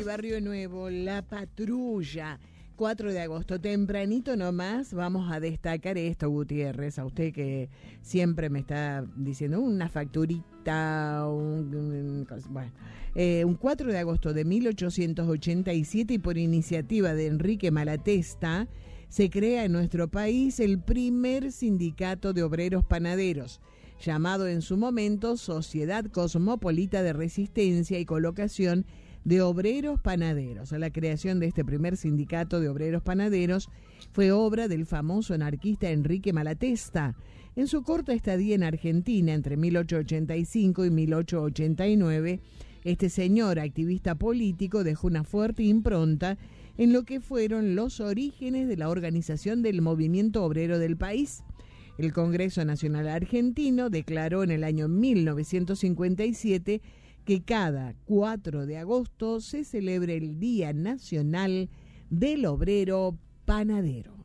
Barrio Nuevo, La Patrulla. 4 de agosto, tempranito nomás, vamos a destacar esto, Gutiérrez, a usted que siempre me está diciendo una facturita, un 4 de agosto de 1887 y por iniciativa de Enrique Malatesta, se crea en nuestro país el primer sindicato de obreros panaderos, llamado en su momento Sociedad Cosmopolita de Resistencia y Colocación de Obreros Panaderos. La creación de este primer sindicato de obreros panaderos fue obra del famoso anarquista Enrique Malatesta. En su corta estadía en Argentina, entre 1885 y 1889, este señor activista político dejó una fuerte impronta en lo que fueron los orígenes de la organización del movimiento obrero del país. El Congreso Nacional Argentino declaró en el año 1957 que cada 4 de agosto se celebre el Día Nacional del Obrero Panadero.